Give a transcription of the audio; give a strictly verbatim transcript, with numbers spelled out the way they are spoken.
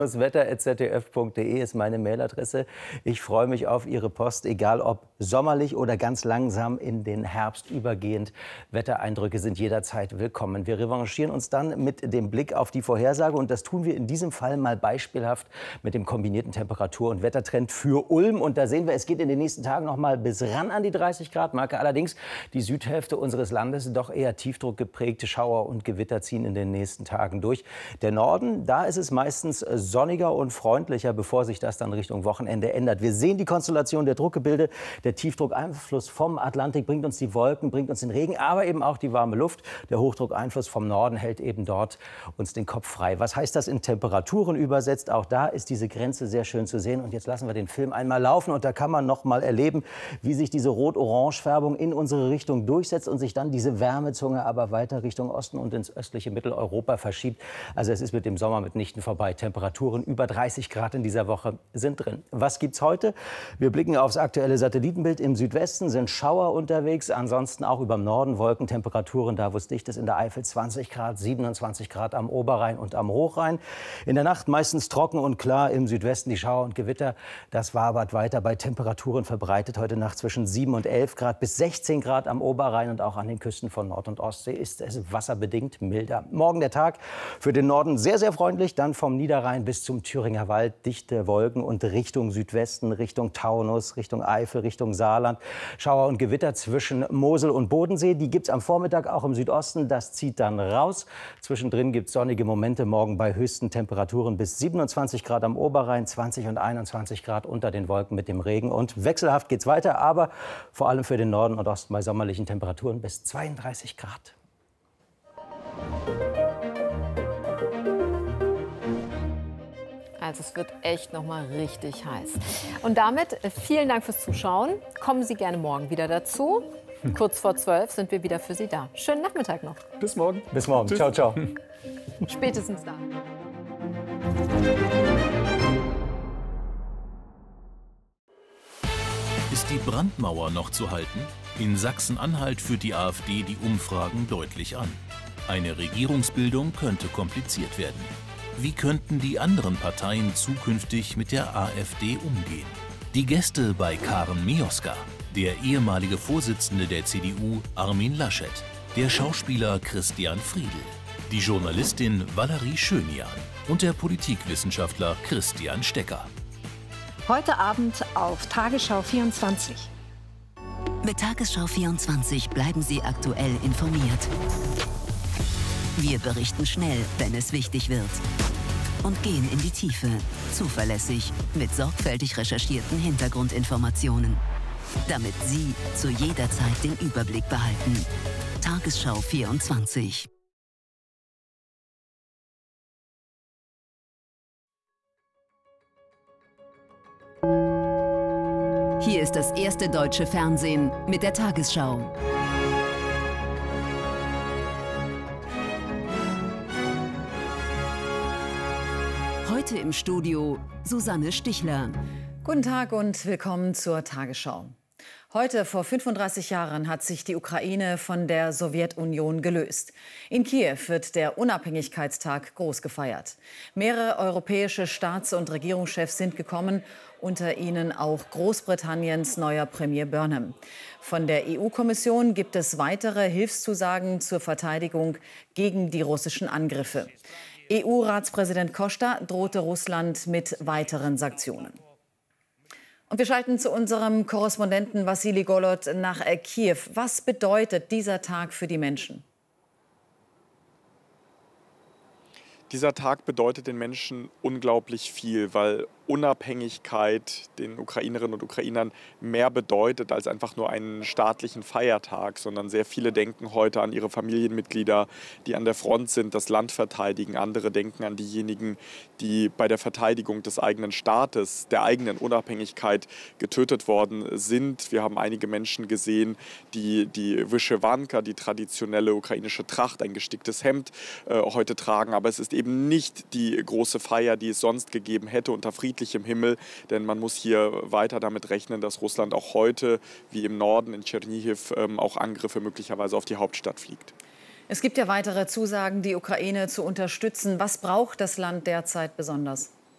das wetter at z d f punkt d e ist meine Mailadresse. Ich freue mich auf Ihre Post, egal ob sommerlich oder ganz langsam in den Herbst übergehend. Wettereindrücke sind jederzeit willkommen. Wir revanchieren uns dann mit dem Blick auf die Vorhersage. Und das tun wir in diesem Fall mal beispielhaft mit dem kombinierten Temperatur- und Wettertrend für Ulm. Und da sehen wir, es geht in den nächsten Tagen noch mal bis ran an die dreißig Grad Marke. Allerdings die Südhälfte unseres Landes doch eher Tiefdruck geprägte Schauer und Gewitter ziehen in den nächsten Tagen durch. Der Norden, da ist es meistens sonniger und freundlicher, bevor sich das dann Richtung Wochenende ändert. Wir sehen die Konstellation der Druckgebilde. Der Tiefdruckeinfluss vom Atlantik bringt uns die Wolken, bringt uns den Regen, aber eben auch die warme Luft. Der Hochdruckeinfluss vom Norden hält eben dort uns den Kopf frei. Was heißt das in Temperaturen übersetzt? Auch da ist diese Grenze sehr schön zu sehen. Und jetzt lassen wir den Film einmal laufen. Und da kann man noch mal erleben, wie sich diese Rot-Orange-Färbung in unsere Richtung durchsetzt und sich dann diese Wärmezunge aber weiter Richtung Osten und ins östliche Mitteleuropa verschiebt. Also es ist mit dem Sommer mitnichten vorbei. Temperaturen über dreißig Grad in dieser Woche sind drin. Was gibt's heute? Wir blicken aufs aktuelle Satellitenbild. Im Südwesten sind Schauer unterwegs. Ansonsten auch über dem Norden Wolkentemperaturen, da wo es dicht ist, in der Eifel zwanzig Grad, siebenundzwanzig Grad am Oberrhein und am Hochrhein. In der Nacht meistens trocken und klar. Im Südwesten die Schauer und Gewitter. Das wabert weiter bei Temperaturen verbreitet. Heute Nacht zwischen sieben und elf Grad bis sechzehn Grad am Oberrhein und auch an den Küsten von Nord- und Ostsee ist es wasserbedingt milder. Morgen der Tag für den Norden sehr, sehr freundlich. Dann vom Niederrhein bis zum Thüringer Wald dichte Wolken und Richtung Südwesten, Richtung Taunus, Richtung Eifel, Richtung Saarland. Schauer und Gewitter zwischen Mosel und Bodensee. Die gibt es am Vormittag auch im Südosten. Das zieht dann raus. Zwischendrin gibt es sonnige Momente morgen bei höchsten Temperaturen bis siebenundzwanzig Grad am Oberrhein, zwanzig und einundzwanzig Grad unter den Wolken mit dem Regen. Und wechselhaft geht es weiter, aber vor allem für den Norden und Osten bei sommerlichen Temperaturen bis zweiunddreißig Grad. Also es wird echt noch mal richtig heiß. Und damit vielen Dank fürs Zuschauen. Kommen Sie gerne morgen wieder dazu. Kurz vor zwölf sind wir wieder für Sie da. Schönen Nachmittag noch. Bis morgen. Bis morgen. Tschüss. Ciao, ciao. Spätestens da. Ist die Brandmauer noch zu halten? In Sachsen-Anhalt führt die AfD die Umfragen deutlich an. Eine Regierungsbildung könnte kompliziert werden. Wie könnten die anderen Parteien zukünftig mit der AfD umgehen? Die Gäste bei Karen Mioska, der ehemalige Vorsitzende der C D U Armin Laschet, der Schauspieler Christian Friedl, die Journalistin Valerie Schönian und der Politikwissenschaftler Christian Stecker. Heute Abend auf Tagesschau vierundzwanzig. Mit Tagesschau vierundzwanzig bleiben Sie aktuell informiert. Wir berichten schnell, wenn es wichtig wird. Und gehen in die Tiefe, zuverlässig, mit sorgfältig recherchierten Hintergrundinformationen. Damit Sie zu jeder Zeit den Überblick behalten. Tagesschau vierundzwanzig. Hier ist das erste deutsche Fernsehen mit der Tagesschau. Heute im Studio Susanne Stichler. Guten Tag und willkommen zur Tagesschau. Heute vor fünfunddreißig Jahren hat sich die Ukraine von der Sowjetunion gelöst. In Kiew wird der Unabhängigkeitstag groß gefeiert. Mehrere europäische Staats- und Regierungschefs sind gekommen, unter ihnen auch Großbritanniens neuer Premier Burnham. Von der E U-Kommission gibt es weitere Hilfszusagen zur Verteidigung gegen die russischen Angriffe. E U-Ratspräsident Costa drohte Russland mit weiteren Sanktionen. Und wir schalten zu unserem Korrespondenten Wassili Golod nach Kiew. Was bedeutet dieser Tag für die Menschen? Dieser Tag bedeutet den Menschen unglaublich viel, weil Unabhängigkeit den Ukrainerinnen und Ukrainern mehr bedeutet als einfach nur einen staatlichen Feiertag, sondern sehr viele denken heute an ihre Familienmitglieder, die an der Front sind, das Land verteidigen. Andere denken an diejenigen, die bei der Verteidigung des eigenen Staates, der eigenen Unabhängigkeit getötet worden sind. Wir haben einige Menschen gesehen, die die Wyschewanka, die traditionelle ukrainische Tracht, ein gesticktes Hemd, äh, heute tragen. Aber es ist eben nicht die große Feier, die es sonst gegeben hätte unter friedlichem Himmel, denn man muss hier weiter damit rechnen, dass Russland auch heute, wie im Norden in Tschernihiw, ähm, auch Angriffe möglicherweise auf die Hauptstadt fliegt. Es gibt ja weitere Zusagen, die Ukraine zu unterstützen. Was braucht das Land derzeit besonders?